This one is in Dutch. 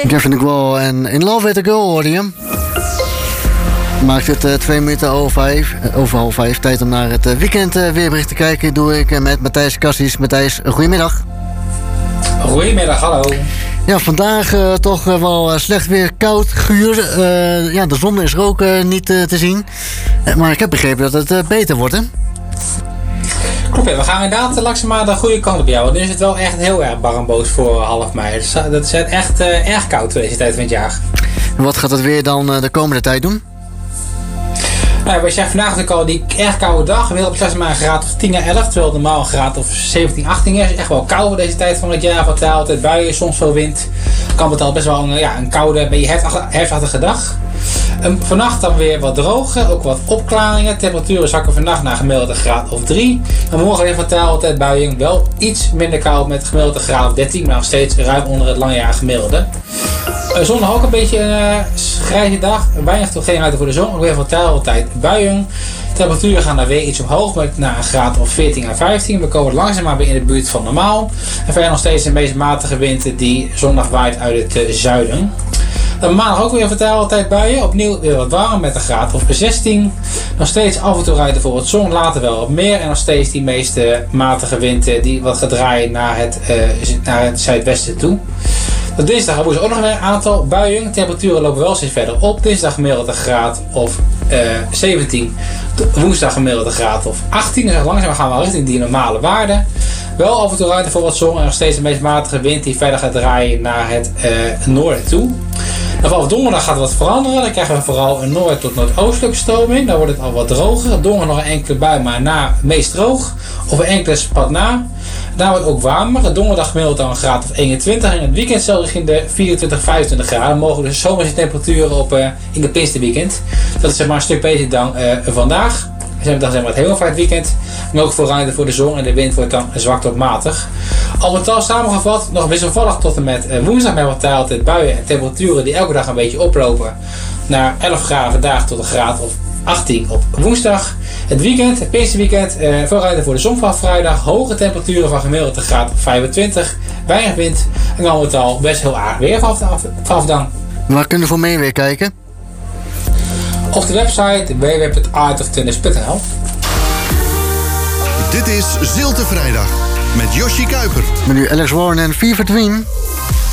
Gavin de Gwal en In Love with a Girl hoorde je. Maakt het 2 minuten over half 5. Tijd om naar het weekend weerbericht te kijken. Doe ik met Matthijs Kassies. Matthijs, goedemiddag. Goedemiddag, hallo. Ja, vandaag toch wel slecht weer, koud, guur. De zon is er ook niet te zien. Maar ik heb begrepen dat het beter wordt, hè? Klopt, we gaan inderdaad langzaamaan de goede kant op jou. Nu is het wel echt heel erg bar en boos voor half mei. Dus dat is echt erg koud deze tijd van het jaar. Wat gaat het weer dan de komende tijd doen? Nou, we zeggen vandaag natuurlijk al die erg koude dag. Wel op maar een graad of 10 à 11. Terwijl het normaal een graad of 17, 18 is. Echt wel koud deze tijd van het jaar. Wat altijd buien, soms veel wind. Kan het al best wel een koude, beetje herfstachtige dag. Vannacht dan weer wat droger, ook wat opklaringen. Temperaturen zakken vannacht naar gemiddeld een graad of 3. En morgen weer van altijd buien, wel iets minder koud met gemiddeld een graad of 13. Maar nog steeds ruim onder het langjarig gemiddelde. Zondag ook een beetje een grijze dag. Weinig tot geen ruimte voor de zon. Ook weer van altijd buien. Temperaturen gaan daar weer iets omhoog naar een graad of 14 à 15. We komen langzaam weer in de buurt van normaal. En verder nog steeds een meest matige wind die zondag waait uit het zuiden. Dan maandag ook weer altijd buien. Opnieuw weer wat warm met een graad of 16. Nog steeds af en toe ruimte voor het zon. Later wel wat meer. En nog steeds die meeste matige wind die wat gaat draaien naar het zuidwesten toe. Dinsdag hebben we ook nog weer een aantal buien. Temperaturen lopen wel steeds verder op. Dinsdag gemiddeld een graad of 17. Woensdag gemiddeld een graad of 18. Dus langzaam gaan we richting die normale waarden. Wel af en toe ruimte voor wat zon en nog steeds de meest matige wind die verder gaat draaien naar het noorden toe. En vanaf donderdag gaat het wat veranderen. Dan krijgen we vooral een noord- tot noordoostelijke stroming. Dan wordt het al wat droger. Donderdag nog een enkele bui, maar meest droog. Of een enkele spat na. Daar wordt het ook warmer. Donderdag gemiddeld dan een graad of 21. En het weekend zelfs richting de 24, 25 graden. Dan mogen dus zomerse temperaturen in de Pinksterweekend. Dat is zeg maar een stuk beter dan vandaag. We hebben dan het helemaal het weekend. En ook voor ruimte voor de zon en de wind wordt dan zwak tot matig. Al met al samengevat, nog wisselvallig tot en met woensdag met wat altijd buien en temperaturen die elke dag een beetje oplopen. Naar 11 graden vandaag tot een graad of 18 op woensdag. Het weekend, het Pinksterweekend, veel ruimte voor de zon vanaf vrijdag. Hoge temperaturen van gemiddeld een graad of 25. Weinig wind en al met al best heel aardig weer vanaf dan. Waar kunnen we voor meer weer kijken? Op de website www.artoftennis.nl. Dit is Zilte Vrijdag met Yoshi Kuiper. Met nu Alex Warren en Fever Twin.